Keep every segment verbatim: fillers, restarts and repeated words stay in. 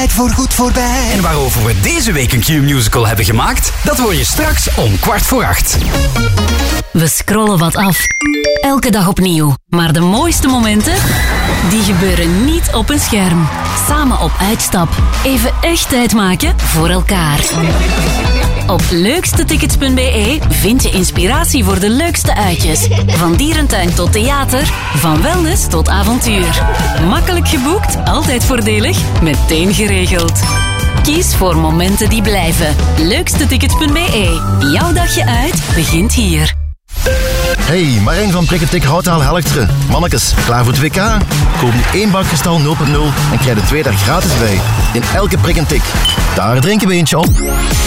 tijd voorgoed voorbij. En waarover we deze week een Q-musical hebben gemaakt, dat hoor je straks om kwart voor acht. We scrollen wat af. Elke dag opnieuw. Maar de mooiste momenten, die gebeuren niet op een scherm. Samen op uitstap. Even echt tijd maken voor elkaar. Op leukstetickets punt b e vind je inspiratie voor de leukste uitjes. Van dierentuin tot theater, van wellness tot avontuur. Makkelijk geboekt, altijd voordelig, meteen geregeld. Kies voor momenten die blijven. leukstetickets punt b e. Jouw dagje uit begint hier. Hey, Marijn van Prikketik Houtaal Helchteren. Mannekes, klaar voor het W K? Koop nu één bak Kristal nul punt nul en krijg er twee daar gratis bij. In elke prik en tik. Daar drinken we eentje op.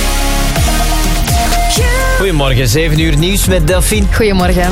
Goedemorgen, zeven uur nieuws met Delphine. Goedemorgen.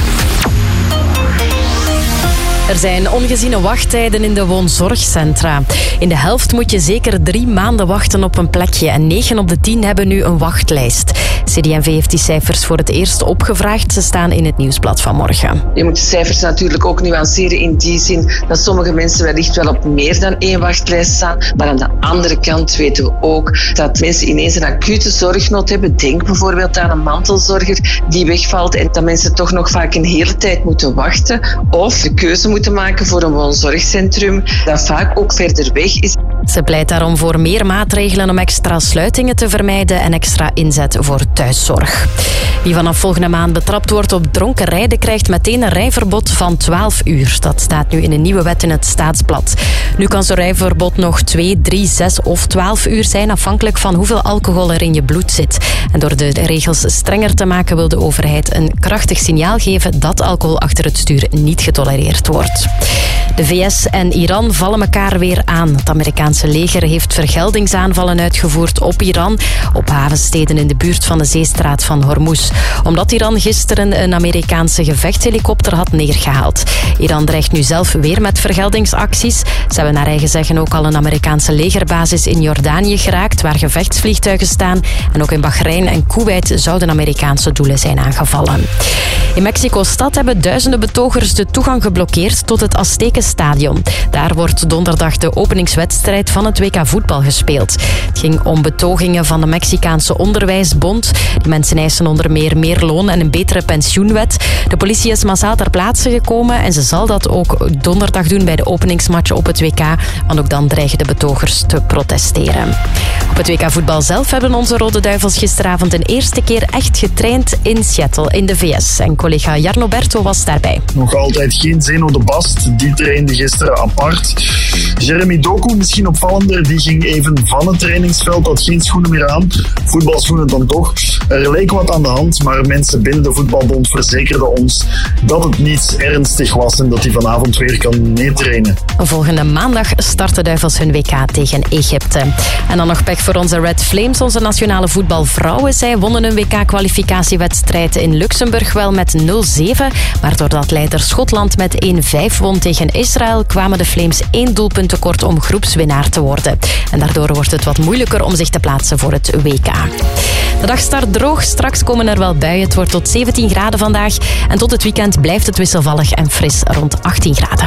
Er zijn ongeziene wachttijden in de woonzorgcentra. In de helft moet je zeker drie maanden wachten op een plekje en negen op de tien hebben nu een wachtlijst. C D M V heeft die cijfers voor het eerst opgevraagd. Ze staan in het nieuwsblad van morgen. Je moet de cijfers natuurlijk ook nuanceren in die zin dat sommige mensen wellicht wel op meer dan één wachtlijst staan. Maar aan de andere kant weten we ook dat mensen ineens een acute zorgnood hebben. Denk bijvoorbeeld aan een mantelzorger die wegvalt en dat mensen toch nog vaak een hele tijd moeten wachten of de keuze moeten maken voor een woonzorgcentrum dat vaak ook verder weg is. Ze pleit daarom voor meer maatregelen om extra sluitingen te vermijden en extra inzet voor thuiszorg. Wie vanaf volgende maand betrapt wordt op dronken rijden krijgt meteen een rijverbod van twaalf uur. Dat staat nu in een nieuwe wet in het Staatsblad. Nu kan zo'n rijverbod nog twee, drie, zes of twaalf uur zijn, afhankelijk van hoeveel alcohol er in je bloed zit. En door de regels strenger te maken wil de overheid een krachtig signaal geven dat alcohol achter het stuur niet getolereerd wordt. De V S en Iran vallen elkaar weer aan. Het Amerikaanse leger heeft vergeldingsaanvallen uitgevoerd op Iran, op havensteden in de buurt van de zeestraat van Hormuz. Omdat Iran gisteren een Amerikaanse gevechtshelikopter had neergehaald. Iran dreigt nu zelf weer met vergeldingsacties. Ze hebben naar eigen zeggen ook al een Amerikaanse legerbasis in Jordanië geraakt, waar gevechtsvliegtuigen staan. En ook in Bahrein en Kuwait zouden Amerikaanse doelen zijn aangevallen. In Mexico-stad hebben duizenden betogers de toegang geblokkeerd tot het Aztekenstadion. Daar wordt donderdag de openingswedstrijd van het W K voetbal gespeeld. Het ging om betogingen van de Mexicaanse Onderwijsbond. Die mensen eisen onder meer meer loon en een betere pensioenwet. De politie is massaal ter plaatse gekomen en ze zal dat ook donderdag doen bij de openingsmatch op het W K. Want ook dan dreigen de betogers te protesteren. Op het W K voetbal zelf hebben onze Rode Duivels gisteravond een eerste keer echt getraind in Seattle in de V S. En collega Jarno Berto was daarbij. Nog altijd geen Zeno de Bast, die trainde gisteren apart. Jeremy Doku, misschien opvallender, die ging even van het trainingsveld, had geen schoenen meer aan. Voetbalschoenen dan toch. Er leek wat aan de hand, maar mensen binnen de voetbalbond verzekerden ons dat het niets ernstig was en dat hij vanavond weer kan meetrainen. Volgende maandag start de Duivels hun W K tegen Egypte. En dan nog pech voor onze Red Flames, onze nationale voetbalvrouwen. Zij wonnen een W K-kwalificatiewedstrijd in Luxemburg wel met nul zeven, maar doordat leider Schotland met één vijf won tegen Israël, kwamen de Flames één doelpunt tekort om groepswinnaar te worden. En daardoor wordt het wat moeilijker om zich te plaatsen voor het W K. De dag start droog, straks komen er wel buien. Het wordt tot zeventien graden vandaag. En tot het weekend blijft het wisselvallig en fris rond achttien graden.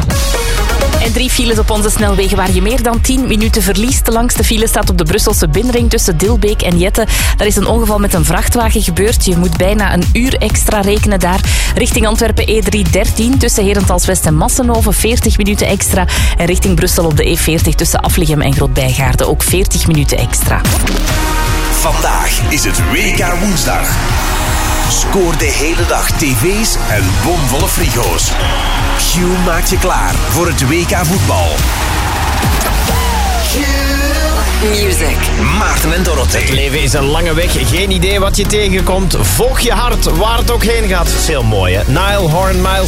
En drie files op onze snelwegen waar je meer dan tien minuten verliest. De langste file staat op de Brusselse binnenring tussen Dilbeek en Jette. Daar is een ongeval met een vrachtwagen gebeurd. Je moet bijna een uur extra rekenen daar. Richting Antwerpen E drie dertien tussen Herentals-West en Massenhoven veertig minuten extra. En richting Brussel op de E veertig tussen Aflichem en Grootbijgaarden ook veertig minuten extra. Vandaag is het W K woensdag. Scoor de hele dag tv's en bomvolle frigo's. Q maakt je klaar voor het W K voetbal. Q Music. Maarten en Dorothee. Het leven is een lange weg. Geen idee wat je tegenkomt. Volg je hart waar het ook heen gaat. Dat is heel mooi, hè? Nile Horn Miles.